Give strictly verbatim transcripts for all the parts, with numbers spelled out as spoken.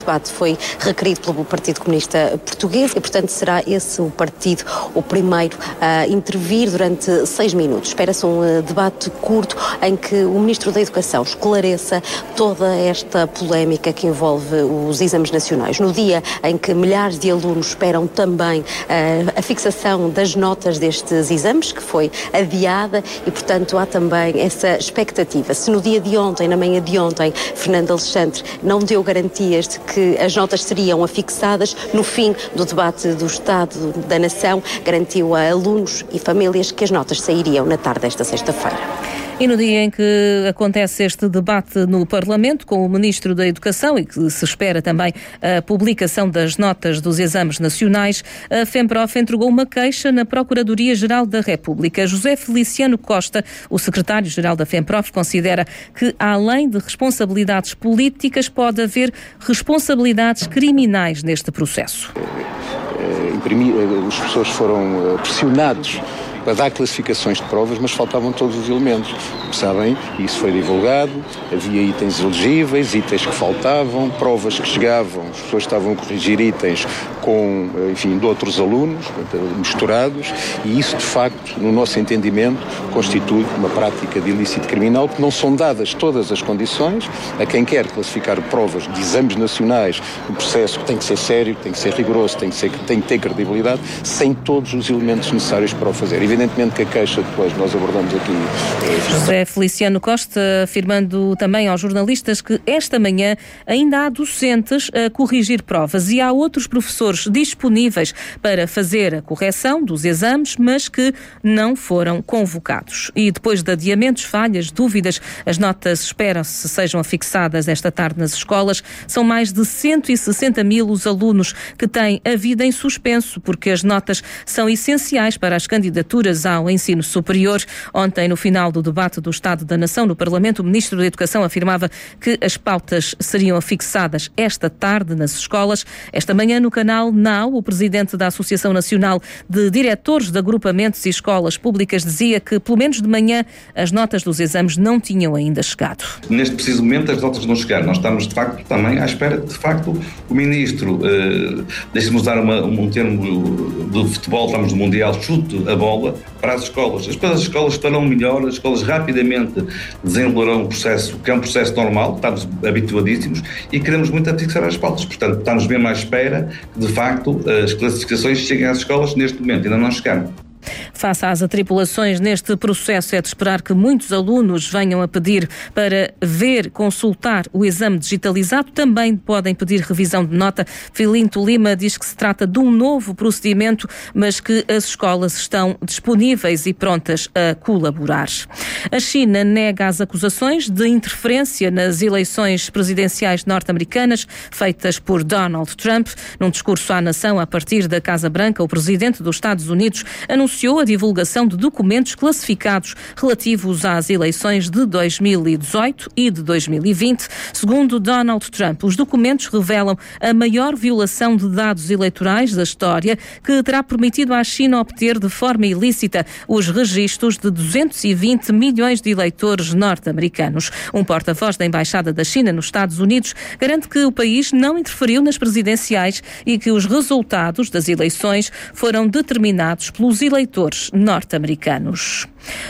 O debate foi requerido pelo Partido Comunista Português e, portanto, será esse o partido o primeiro a intervir durante seis minutos. Espera-se um debate curto em que o Ministro da Educação esclareça toda esta polémica que envolve os exames nacionais. No dia em que milhares de alunos esperam também a, a fixação das notas destes exames, que foi adiada, e, portanto, há também essa expectativa. Se no dia de ontem, na manhã de ontem, Fernando Alexandre não deu garantias de que as notas seriam afixadas, no fim do debate do Estado da Nação, garantiu a alunos e famílias que as notas sairiam na tarde desta sexta-feira. E no dia em que acontece este debate no Parlamento com o Ministro da Educação e que se espera também a publicação das notas dos exames nacionais, a FEMPROF entregou uma queixa na Procuradoria-Geral da República. José Feliciano Costa, o secretário-geral da FEMPROF, considera que, além de responsabilidades políticas, pode haver responsabilidades criminais neste processo. Os professores foram pressionados para dar classificações de provas, mas faltavam todos os elementos. Sabem, isso foi divulgado, havia itens elegíveis, itens que faltavam, provas que chegavam, as pessoas estavam a corrigir itens com, enfim, de outros alunos, misturados, e isso, de facto, no nosso entendimento, constitui uma prática de ilícito criminal, porque não são dadas todas as condições a quem quer classificar provas de exames nacionais, um processo que tem que ser sério, tem que ser rigoroso, tem que, ser, tem que ter credibilidade, sem todos os elementos necessários para o fazer. Evidentemente que a queixa depois nós abordamos aqui. José Feliciano Costa afirmando também aos jornalistas que esta manhã ainda há docentes a corrigir provas e há outros professores disponíveis para fazer a correção dos exames, mas que não foram convocados. E depois de adiamentos, falhas, dúvidas, as notas esperam-se sejam fixadas esta tarde nas escolas. São mais de cento e sessenta mil os alunos que têm a vida em suspenso, porque as notas são essenciais para as candidaturas ao ensino superior. Ontem, no final do debate do Estado da Nação no Parlamento, o Ministro da Educação afirmava que as pautas seriam fixadas esta tarde nas escolas. Esta manhã, no canal Now, o Presidente da Associação Nacional de Diretores de Agrupamentos e Escolas Públicas dizia que, pelo menos de manhã, as notas dos exames não tinham ainda chegado. Neste preciso momento, as notas não chegaram. Nós estamos, de facto, também à espera que, de facto, o Ministro, eh, deixe-me usar uma, um termo do futebol, estamos no Mundial, chute a bola para as escolas. Depois as escolas estarão melhor, as escolas rapidamente desenvolverão um processo que é um processo normal, estamos habituadíssimos e queremos muito a fixar as pautas. Portanto, estamos bem à espera que, de facto, as classificações cheguem às escolas neste momento, ainda não chegaram. Face às atribulações neste processo, é de esperar que muitos alunos venham a pedir para ver, consultar o exame digitalizado. Também podem pedir revisão de nota. Filinto Lima diz que se trata de um novo procedimento, mas que as escolas estão disponíveis e prontas a colaborar. A China nega as acusações de interferência nas eleições presidenciais norte-americanas feitas por Donald Trump. Num discurso à nação a partir da Casa Branca, o presidente dos Estados Unidos anunciou a divulgação de documentos classificados relativos às eleições de dois mil e dezoito e de dois mil e vinte. Segundo Donald Trump, os documentos revelam a maior violação de dados eleitorais da história, que terá permitido à China obter de forma ilícita os registros de duzentos e vinte milhões de eleitores norte-americanos. Um porta-voz da Embaixada da China nos Estados Unidos garante que o país não interferiu nas presidenciais e que os resultados das eleições foram determinados pelos eleitores norte-americanos.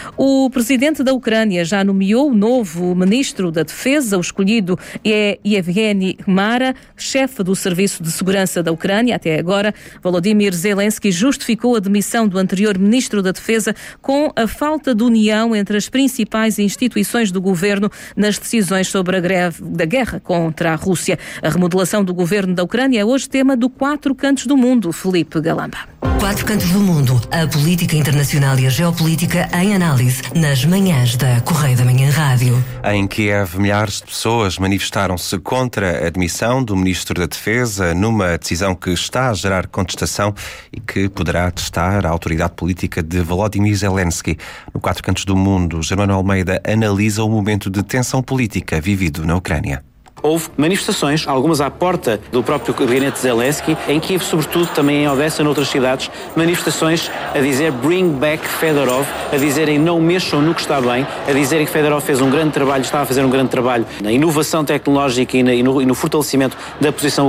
O presidente da Ucrânia já nomeou o novo ministro da Defesa. O escolhido é Yevgeny Mara, chefe do Serviço de Segurança da Ucrânia. Até agora, Volodymyr Zelensky justificou a demissão do anterior ministro da Defesa com a falta de união entre as principais instituições do governo nas decisões sobre a greve da guerra contra a Rússia. A remodelação do governo da Ucrânia é hoje tema do Quatro Cantos do Mundo. Felipe Galamba. Quatro Cantos do Mundo, a política internacional e a geopolítica em análise, nas manhãs da Correio da Manhã Rádio. Em Kiev, milhares de pessoas manifestaram-se contra a demissão do Ministro da Defesa, numa decisão que está a gerar contestação e que poderá testar a autoridade política de Volodymyr Zelensky. No Quatro Cantos do Mundo, Germano Almeida analisa o momento de tensão política vivido na Ucrânia. Houve manifestações, algumas à porta do próprio gabinete de Zelensky, em Kiev, sobretudo, também em Odessa e noutras cidades, manifestações a dizer bring back Fedorov, a dizerem não mexam no que está bem, a dizerem que Fedorov fez um grande trabalho, está a fazer um grande trabalho na inovação tecnológica e, na, e, no, e no fortalecimento da posição